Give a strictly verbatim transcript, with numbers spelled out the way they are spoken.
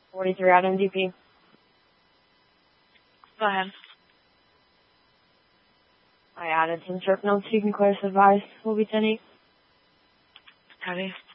forty-three out M D P. Go ahead. I added some trip notes. You can clear this advice. We'll be ten eight. Copy.